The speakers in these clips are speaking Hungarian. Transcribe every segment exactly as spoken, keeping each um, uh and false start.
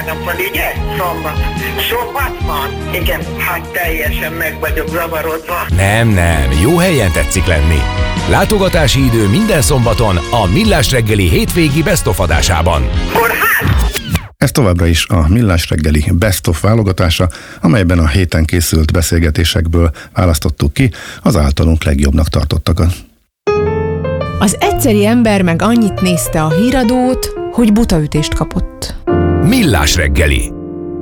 vasárnap van, ugye? Szombat. Szombat van? Igen, hát teljesen meg vagyok zavarodva. Nem, nem, jó helyen tetszik lenni. Látogatási idő minden szombaton a Millás reggeli hétvégi Best of adásában. Kórház! Ez továbbra is a Millás reggeli Best of válogatása, amelyben a héten készült beszélgetésekből választottuk ki az általunk legjobbnak tartottakat. Az egyszeri ember meg annyit nézte a híradót, hogy butaütést kapott. Millás reggeli.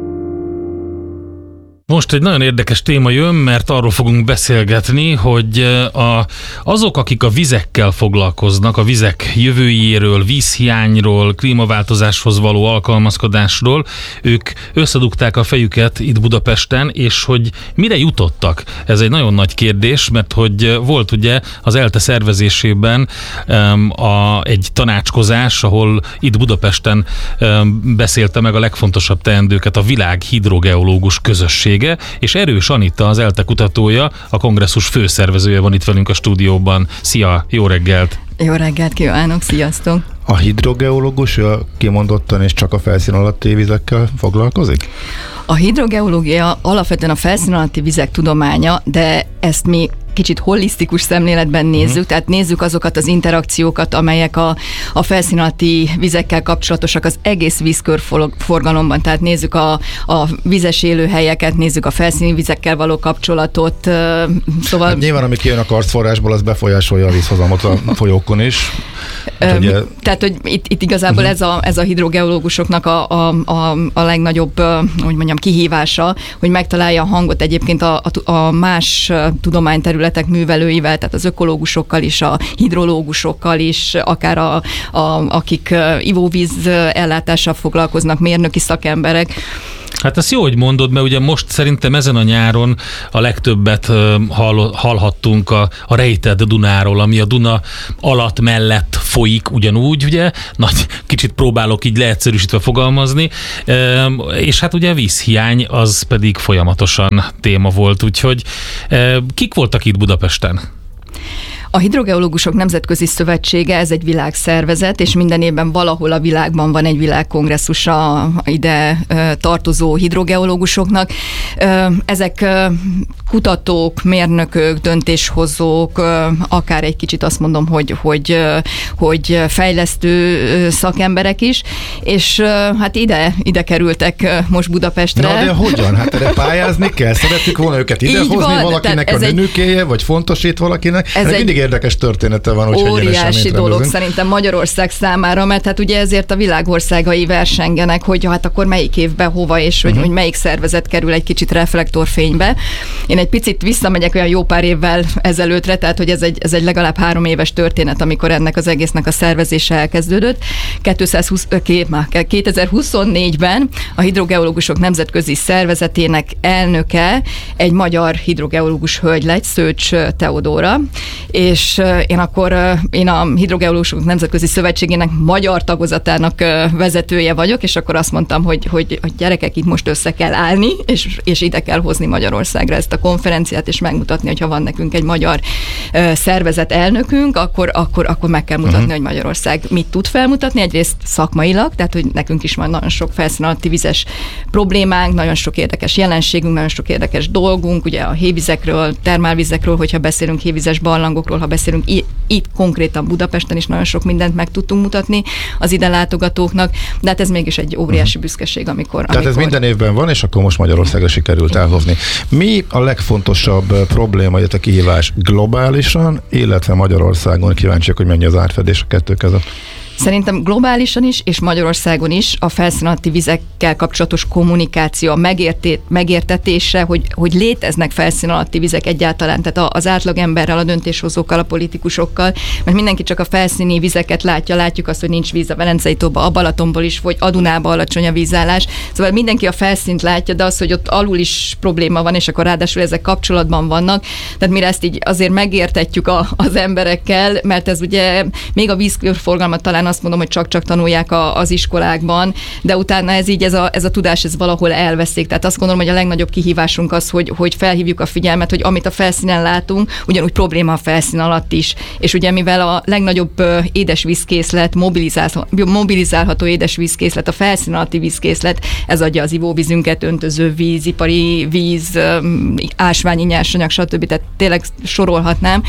Most egy nagyon érdekes téma jön, mert arról fogunk beszélgetni, hogy a, azok, akik a vizekkel foglalkoznak, a vizek jövőjéről, vízhiányról, klímaváltozáshoz való alkalmazkodásról, ők összedugták a fejüket itt Budapesten, és hogy mire jutottak? Ez egy nagyon nagy kérdés, mert hogy volt ugye az ELTE szervezésében um, a, egy tanácskozás, ahol itt Budapesten um, beszélte meg a legfontosabb teendőket a világ hidrogeológus közösség, és Erős Anita, az ELTE kutatója, a kongresszus főszervezője van itt velünk a stúdióban. Szia, jó reggelt! Jó reggelt kívánok, sziasztok! A hidrogeológus kimondottan és csak a felszín alatti vizekkel foglalkozik? A hidrogeológia alapvetően a felszín alatti vizek tudománya, de ezt mi kicsit holisztikus szemléletben nézzük, uh-huh. tehát nézzük azokat az interakciókat, amelyek a, a felszín alatti vizekkel kapcsolatosak az egész vízkörforgalomban, tehát nézzük a, a vizes élőhelyeket, nézzük a felszíni vizekkel való kapcsolatot, szóval... Hát nyilván, ami kijön a karsztforrásból, az befolyásolja a vízhozamot a folyókon is. Öm, ugye... Tehát, hogy itt, itt igazából uh-huh. ez, a, ez a hidrogeológusoknak a, a, a, a legnagyobb, hogy mondjam, kihívása, hogy megtalálja a hangot egyébként a, a, a más tudományterületek művelőivel, tehát az ökológusokkal is, a hidrológusokkal is, akár a, a, akik ivóvíz ellátással foglalkoznak, mérnöki szakemberek. Hát ezt jó, hogy mondod, mert ugye most szerintem ezen a nyáron a legtöbbet hall, hallhattunk a, a rejtett Dunáról, ami a Duna alatt mellett folyik ugyanúgy, ugye? Nagy, kicsit próbálok így leegyszerűsítve fogalmazni, és hát ugye a vízhiány az pedig folyamatosan téma volt, úgyhogy kik voltak itt Budapesten? A Hidrogeológusok Nemzetközi Szövetsége, ez egy világszervezet, és minden évben valahol a világban van egy világkongresszusa ide tartozó hidrogeológusoknak. Ezek kutatók, mérnökök, döntéshozók, akár egy kicsit azt mondom, hogy, hogy, hogy fejlesztő szakemberek is, és hát ide, ide kerültek most Budapestre. Na de hogyan? Hát erre pályázni kell? Szeretjük volna őket idehozni, valakinek a nőnökéje, vagy fontosít valakinek? Ez egy érdekes története van, hogy óriási dolog szerintem Magyarország számára, mert hát ugye ezért a világországai versengenek, hogy hát akkor melyik évben hova, és hogy, uh-huh. hogy melyik szervezet kerül egy kicsit reflektorfénybe. Én egy picit visszamegyek olyan jó pár évvel ezelőttre, tehát hogy ez egy, ez egy legalább három éves történet, amikor ennek az egésznek a szervezése elkezdődött. kétezer-huszonnégyben a Hidrogeológusok Nemzetközi Szervezetének elnöke egy magyar hidrogeológus hölgy lett, Szőcs Teodóra, és én akkor én a Hidrogeológusok Nemzetközi Szövetségének magyar tagozatának vezetője vagyok, és akkor azt mondtam, hogy, hogy a gyerekek, itt most össze kell állni, és, és ide kell hozni Magyarországra ezt a konferenciát, és megmutatni, hogyha van nekünk egy magyar szervezet elnökünk, akkor, akkor, akkor meg kell mutatni, uh-huh. hogy Magyarország mit tud felmutatni, egyrészt szakmailag, tehát hogy nekünk is van nagyon sok felszín alatti vizes problémánk, nagyon sok érdekes jelenségünk, nagyon sok érdekes dolgunk, ugye a hévizekről, termálvizekről, hogyha beszélünk hévizes barlangokról, ha beszélünk i- itt konkrétan Budapesten is nagyon sok mindent meg tudtunk mutatni az ide látogatóknak, de hát ez mégis egy óriási büszkeség, amikor... Tehát amikor... ez minden évben van, és akkor most Magyarországra sikerült elhozni. Mi a legfontosabb probléma, vagy a kihívás globálisan, illetve Magyarországon? Kíváncsiak, hogy mennyi az átfedés a kettő között. Szerintem globálisan is, és Magyarországon is a felszín alatti vizekkel kapcsolatos kommunikáció, a megérté, megértetése, hogy, hogy léteznek felszín alatti vizek egyáltalán, tehát az átlagemberrel, a döntéshozókkal, a politikusokkal, mert mindenki csak a felszíni vizeket látja, látjuk azt, hogy nincs víz a Velencei tóba, a Balatonból is, vagy a Dunába alacsony a vízállás. Szóval mindenki a felszínt látja, de az, hogy ott alul is probléma van, és akkor ráadásul ezek kapcsolatban vannak. Tehát mire ezt így azért megértetjük a, az emberekkel, mert ez ugye még a vízkörforgalmat talán azt mondom, hogy csak-csak tanulják a, az iskolákban, de utána ez így, ez a, ez a tudás, ez valahol elveszik. Tehát azt gondolom, hogy a legnagyobb kihívásunk az, hogy, hogy felhívjuk a figyelmet, hogy amit a felszínen látunk, ugyanúgy probléma a felszín alatt is. És ugye mivel a legnagyobb édesvízkészlet, mobilizál, mobilizálható édesvízkészlet, a felszín alatti vízkészlet, ez adja az ivóvízünket, öntöző víz, ipari víz, ásványi nyersanyag, stb. Tehát tényleg sorolhatnám.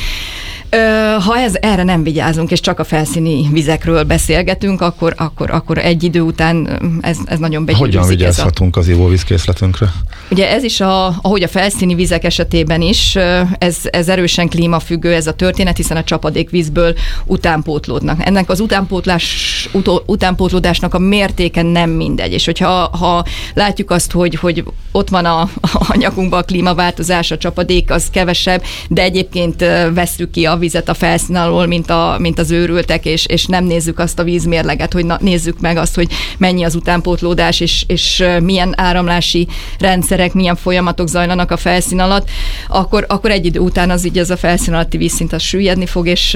Ha ez, erre nem vigyázunk, és csak a felszíni vizekről beszélgetünk, akkor, akkor, akkor egy idő után ez, ez nagyon begyűrűzik. Hogyan vigyázhatunk a... az ivóvízkészletünkre? Ugye ez is, a, ahogy a felszíni vizek esetében is, ez, ez erősen klímafüggő ez a történet, hiszen a csapadékvízből utánpótlódnak. Ennek az utánpótlás, utó, utánpótlódásnak a mértéke nem mindegy, és hogyha ha látjuk azt, hogy, hogy ott van a, a nyakunkban a klímaváltozás, a csapadék az kevesebb, de egyébként vesszük ki a vizet a felszín alól, mint, a, mint az őrültek, és, és nem nézzük azt a vízmérleget, hogy na, nézzük meg azt, hogy mennyi az utánpótlódás, és, és milyen áramlási rendszerek, milyen folyamatok zajlanak a felszín alatt, akkor, akkor egy idő után az így ez a felszín alatti vízszint az süllyedni fog, és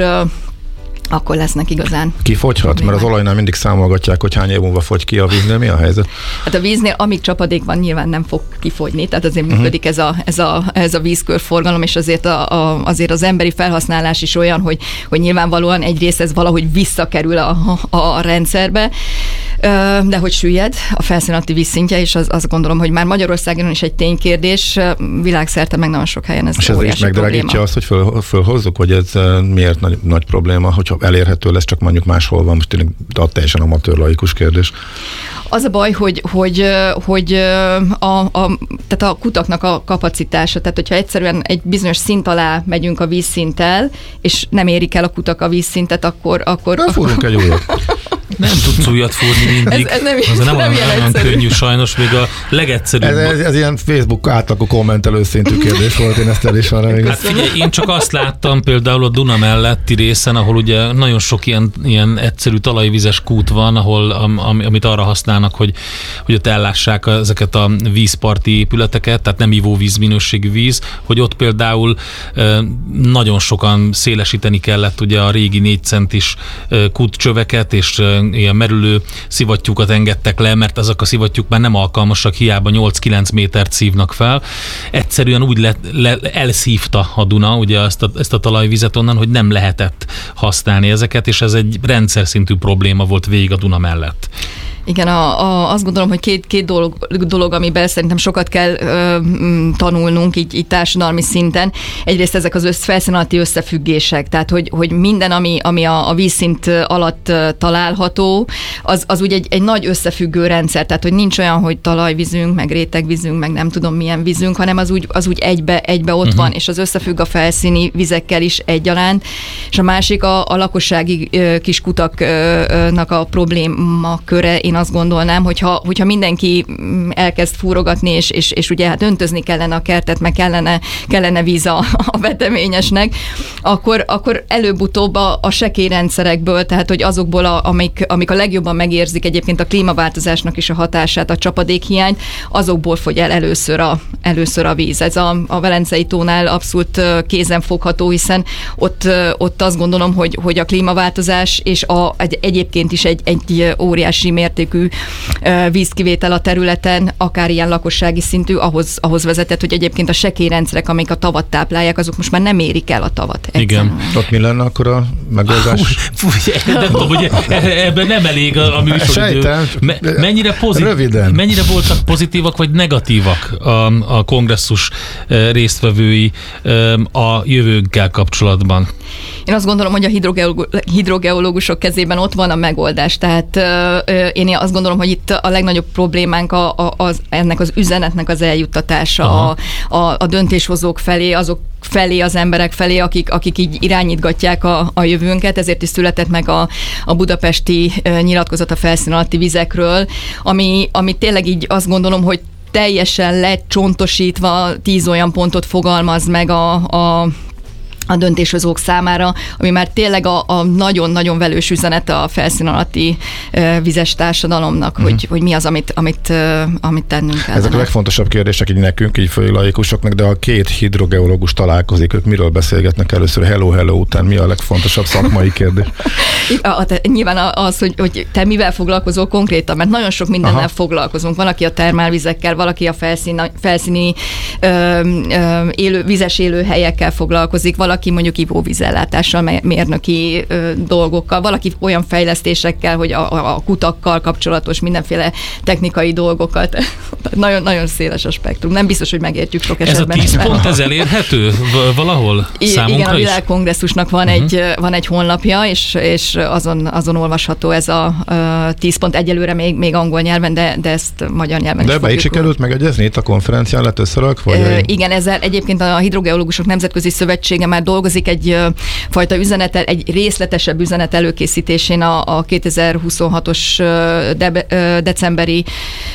akkor lesznek igazán. Kifogyhat? Mert az olajnál mindig számolgatják, hogy hány év múlva fogy ki a víznél. Mi a helyzet? Hát a víznél, amíg csapadék van, nyilván nem fog kifogyni, tehát azért uh-huh. működik ez a, ez a, ez a vízkörforgalom, és azért, a, a, azért az emberi felhasználás is olyan, hogy, hogy nyilvánvalóan egyrészt ez valahogy visszakerül a, a, a rendszerbe, de hogy süllyed a felszín alatti vízszintje, és az, azt gondolom, hogy már Magyarországon is egy ténykérdés, világszerte meg nagyon sok helyen ez és ez is megdrágítja azt, hogy föl, fölhozzuk, hogy ez miért nagy, nagy probléma, hogyha elérhető lesz, csak mondjuk máshol van, most tényleg teljesen amatőr laikus kérdés. Az a baj, hogy, hogy, hogy a, a, tehát a kutaknak a kapacitása, tehát hogyha egyszerűen egy bizonyos szint alá megyünk a vízszinttel, és nem érik el a kutak a vízszintet, akkor... akkor Na, fúrunk egy újat. Nem tudsz újat fúrni mindig. Ez, ez nem, ez nem, nem olyan könnyű sajnos, még a legegyszerűbb. Ez, ez, ez ilyen Facebook átlagú kommentelő szintű kérdés volt, én ezt el is van. Hát figyelj, én csak azt láttam például a Duna melletti részen, ahol ugye nagyon sok ilyen, ilyen egyszerű talajvizes kút van, ahol, am, amit arra használnak, hogy, hogy ott ellássák ezeket a vízparti épületeket, tehát nem ivóvíz minőségű víz, hogy ott például nagyon sokan szélesíteni kellett ugye a régi négy centis kútcsöveket, és ilyen merülő szivattyúkat engedtek le, mert ezek a szivattyúk már nem alkalmasak, hiába nyolc-kilenc métert szívnak fel. Egyszerűen úgy le, le, elszívta a Duna ugye ezt a, ezt a talajvizet onnan, hogy nem lehetett használni ezeket, és ez egy rendszer szintű probléma volt végig a Duna mellett. Igen, a, a, azt gondolom, hogy két, két dolog, dolog, amiben szerintem sokat kell ö, tanulnunk így, így társadalmi szinten. Egyrészt ezek az össz, felszín alatti összefüggések, tehát hogy, hogy minden, ami, ami a, a vízszint alatt található, az, az úgy egy, egy nagy összefüggő rendszer, tehát hogy nincs olyan, hogy talajvízünk, meg rétegvízünk, meg nem tudom milyen vízünk, hanem az úgy, az úgy egybe, egybe ott uh-huh. van, és az összefügg a felszíni vizekkel is egyaránt. És a másik a, a lakossági ö, kis kutaknak a probléma köre. Én azt gondolnám, hogyha, hogyha mindenki elkezd fúrogatni, és, és, és ugye hát öntözni kellene a kertet, meg kellene, kellene víz a, a veteményesnek, akkor, akkor előbb-utóbb a, a sekélyrendszerekből, tehát hogy azokból, a, amik, amik a legjobban megérzik egyébként a klímaváltozásnak is a hatását, a csapadékhiányt, azokból fogy el először a, először a víz. Ez a, a Velencei tónál abszolút kézenfogható, hiszen ott, ott azt gondolom, hogy, hogy a klímaváltozás és a, egy, egyébként is egy, egy óriási mértékű vízkivétel a területen, akár ilyen lakossági szintű, ahhoz, ahhoz vezetett, hogy egyébként a sekélyrendszerek, amik a tavat táplálják, azok most már nem érik el a tavat. Egyszerűen. Igen. Ott mi lenne akkor a megoldás? Fú, fú, nem tudom, hogy ebben nem elég a, a műsoridő. Me, mennyire, pozit, mennyire voltak pozitívak vagy negatívak a, a kongresszus résztvevői a jövőnkkel kapcsolatban? Én azt gondolom, hogy a hidrogeológusok kezében ott van a megoldás. Tehát én azt gondolom, hogy itt a legnagyobb problémánk a, a, az, ennek az üzenetnek az eljuttatása a, a, a döntéshozók felé, azok felé, az emberek felé, akik, akik így irányítgatják a, a jövőnket, ezért is született meg a, a budapesti nyilatkozat a felszín alatti vizekről, ami, ami tényleg így azt gondolom, hogy teljesen lecsontosítva tíz olyan pontot fogalmaz meg a, a a döntéshozók számára, ami már tényleg a, a nagyon-nagyon velős üzenet a felszín alatti uh, vizes társadalomnak, uh-huh. hogy, hogy mi az, amit, amit, uh, amit tennünk kellene. Ezek a legfontosabb kérdések így nekünk, így főleg laikusoknak, de a két hidrogeológus találkozik, ők miről beszélgetnek először? Hello, hello után mi a legfontosabb szakmai kérdés? A, te, nyilván az, hogy, hogy te mivel foglalkozol konkrétan, mert nagyon sok mindennel Aha. foglalkozunk. Van, aki a termálvizekkel, valaki a felszín, felszíni ö, ö, élő, vizes élőhelyekkel foglalkozik, valaki mondjuk ivóvízellátással, mérnöki ö, dolgokkal, valaki olyan fejlesztésekkel, hogy a, a, a kutakkal kapcsolatos mindenféle technikai dolgokat. nagyon, nagyon széles a spektrum. Nem biztos, hogy megértjük sok esetben. Ez a tíz pont, ez elérhető valahol I- számunkra Igen, a is? Világkongresszusnak van, uh-huh. egy, van egy honlapja, és, és azon, azon olvasható ez a, a tíz pont, egyelőre még, még angol nyelven, de, de ezt magyar nyelven de is ebbe így sikerült megegyezni itt a konferencián lett összerakva? Ö, igen, ezzel egyébként a Hidrogeológusok Nemzetközi Szövetsége már dolgozik egy ö, fajta üzenet, egy részletesebb üzenet előkészítésén a, a kétezer-huszonhatos ö, de, ö, decemberi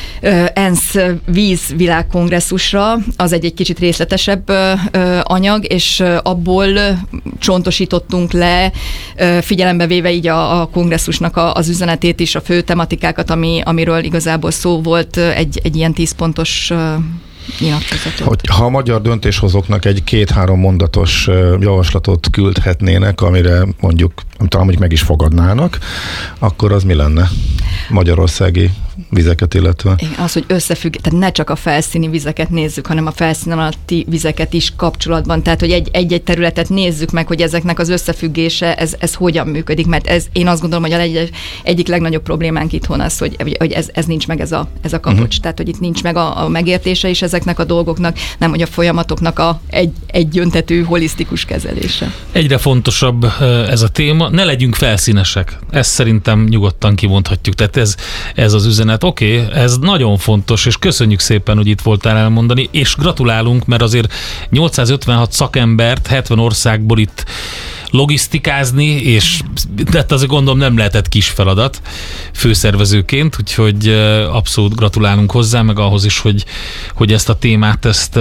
ENSZ vízvilágkongresszusra, az egy, egy kicsit részletesebb ö, ö, anyag, és abból csontosítottunk le, ö, figyelembe véve így a, a kongresszusnak a, az üzenetét is, a fő tematikákat, ami, amiről igazából szó volt, egy, egy ilyen tíz pontos ö, nyilatkozatot. Hogy ha a magyar döntéshozóknak egy két-három mondatos javaslatot küldhetnének, amire mondjuk, talán mondjuk meg is fogadnának, akkor az mi lenne magyarországi vizeket illetve? Az, hogy összefügg, tehát ne csak a felszíni vizeket nézzük, hanem a felszín alatti vizeket is kapcsolatban, tehát hogy egy, egy-egy területet nézzük meg, hogy ezeknek az összefüggése, ez, ez hogyan működik, mert ez, én azt gondolom, hogy a egy, egyik legnagyobb problémánk itthon az, hogy, hogy ez, ez nincs meg ez a, ez a kapocs, uh-huh. tehát hogy itt nincs meg a, a megértése is ezeknek a dolgoknak, nem hogy a folyamatoknak a egy, egyöntetű, holisztikus kezelése. Egyre fontosabb ez a téma, ne legyünk felszínesek. Ezt szerintem nyugodtan kimondhatjuk. Tehát ez, ez az üzenet. Oké, okay, ez nagyon fontos, és köszönjük szépen, hogy itt voltál elmondani, és gratulálunk, mert azért nyolcszázötvenhat szakembert hetven országból itt logisztikázni, és de azért gondolom nem lehetett kis feladat főszervezőként, úgyhogy abszolút gratulálunk hozzá, meg ahhoz is, hogy, hogy ezt a témát, ezt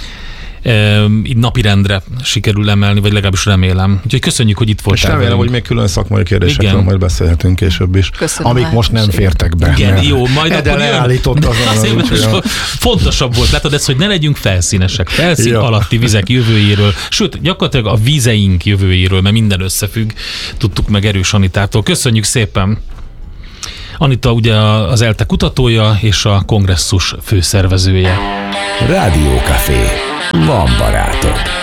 így napirendre sikerül emelni, vagy legalábbis remélem. Úgyhogy köszönjük, hogy itt voltál. És remélem, hogy még külön szakmai kérdésekről Igen. majd beszélhetünk később is. Köszönöm, amik most nem fértek be. Igen, jó, majd akkor leállított azon. Azért fontosabb volt, látod ezt, hogy ne legyünk felszínesek. Felszín ja. alatti vizek jövőjéről, sőt, gyakorlatilag a vizeink jövőjéről, mert minden összefügg. Tudtuk meg Erős Anitától. Köszönjük szépen! Anita ugye az ELTE kutatója és a kongresszus főszervezője. Rádiókafé. Van barátok.